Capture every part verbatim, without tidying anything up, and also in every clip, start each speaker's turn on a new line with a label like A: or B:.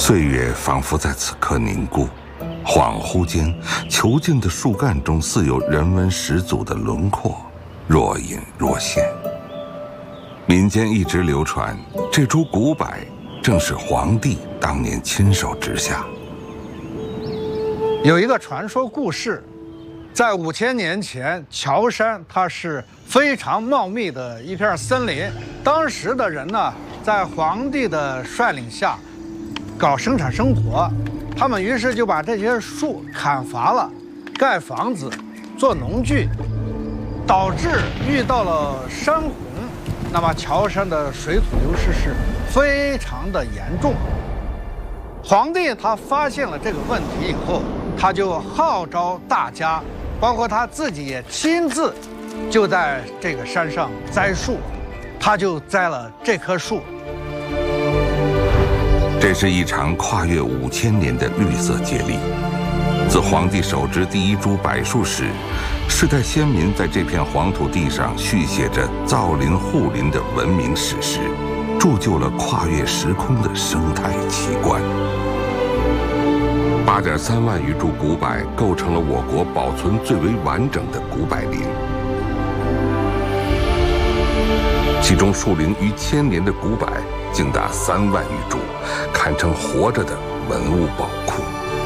A: 岁月仿佛在此刻凝固，恍惚间，遒劲的树干中似有人文始祖的轮廓，若隐若现。民间一直流传，这株古柏正是皇帝当年亲手植下。
B: 有一个传说故事，在五千年前，乔山它是非常茂密的一片森林。当时的人呢，在皇帝的率领下，搞生产生活，他们于是就把这些树砍伐了，盖房子，做农具，导致遇到了山洪，那么乔山的水土流失是非常的严重。皇帝他发现了这个问题以后，他就号召大家，包括他自己也亲自就在这个山上栽树，他就栽了这棵树。
A: 这是一场跨越五千年的绿色接力。自皇帝手植第一株柏树时，世代先民在这片黄土地上续写着造林护林的文明史实，铸就了跨越时空的生态奇观。八点三万余株古柏构成了我国保存最为完整的古柏林，其中树龄逾千年的古柏竟达三万余株，堪称活着的文物宝库。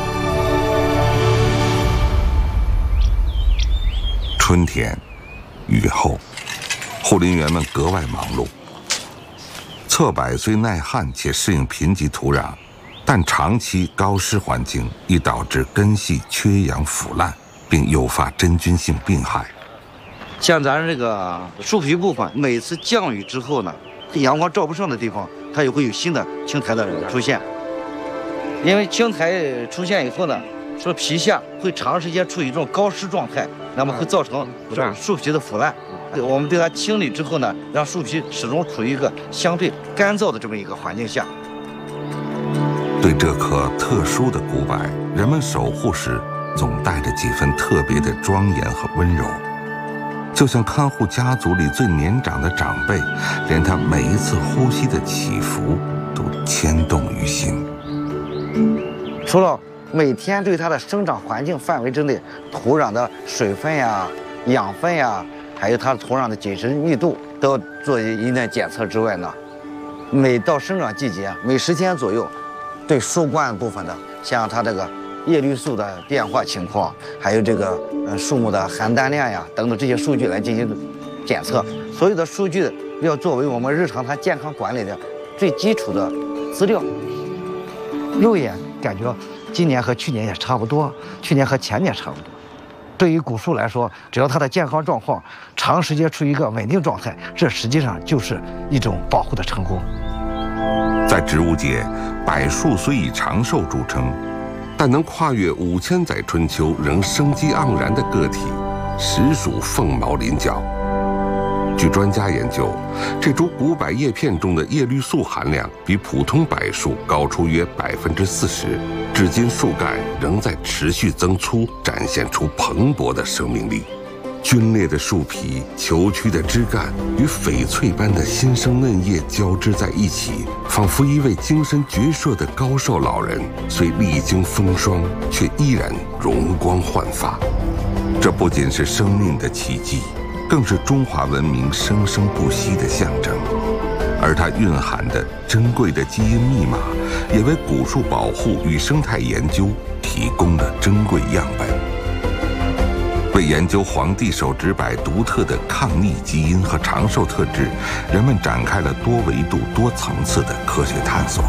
A: 春天，雨后，护林员们格外忙碌。侧柏虽耐旱且适应贫瘠土壤，但长期高湿环境易导致根系缺氧腐烂，并诱发真菌性病害。
C: 像咱这个树皮部分，每次降雨之后呢，阳光照不上的地方，它也会有新的青苔的出现。因为青苔出现以后呢，说皮下会长时间处于这种高湿状态，那么会造成树皮的腐烂。我们对它清理之后呢，让树皮始终处于一个相对干燥的这么一个环境下。
A: 对这棵特殊的古柏，人们守护时总带着几分特别的庄严和温柔，就像看护家族里最年长的长辈，连他每一次呼吸的起伏都牵动于心。
C: 除了每天对它的生长环境范围之内土壤的水分呀、养分呀，还有它土壤的紧实密度都要做一定检测之外呢，每到生长季节，每十天左右，对树冠部分的，像它这个叶绿素的变化情况，还有这个呃树木的含氮量呀等等这些数据来进行检测。所有的数据要作为我们日常它健康管理的最基础的资料。肉眼感觉今年和去年也差不多，去年和前年差不多。对于古树来说，只要它的健康状况长时间处于一个稳定状态，这实际上就是一种保护的成功。
A: 在植物界，柏树虽以长寿著称，但能跨越五千载春秋仍生机盎然的个体，实属凤毛麟角。据专家研究，这株古柏叶片中的叶绿素含量比普通柏树高出约百分之四十，至今树干仍在持续增粗，展现出蓬勃的生命力。皲裂的树皮、虬曲的枝干与翡翠般的新生嫩叶交织在一起，仿佛一位精神矍铄的高寿老人，虽历经风霜，却依然容光焕发。这不仅是生命的奇迹，更是中华文明生生不息的象征。而它蕴含的珍贵的基因密码，也为古树保护与生态研究提供了珍贵样本。为研究黄帝手植柏独特的抗逆基因和长寿特质，人们展开了多维度、多层次的科学探索。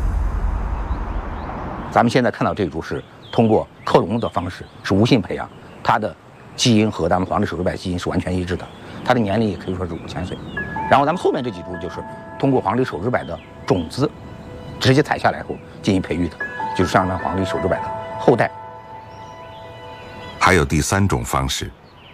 D: 咱们现在看到这株是通过克隆的方式，是无性培养，它的基因和咱们黄帝手植柏基因是完全一致的，它的年龄也可以说是五千岁。然后咱们后面这几株就是通过黄帝手植柏的种子直接采下来后进行培育的，就是上面黄帝手植柏的后代。
A: 还有第三种方式。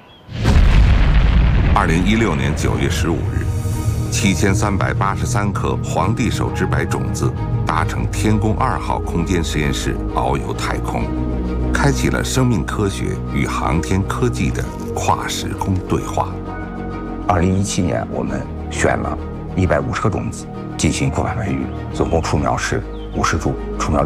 A: 二零一六年九月十五日，七千三百八十三颗黄帝手植柏种子搭乘天宫二号空间实验室遨游太空，开启了生命科学与航天科技的跨时空对话。
D: 二零一七年，我们选了一百五十颗种子进行扩繁培育，总共出苗是五十株，出苗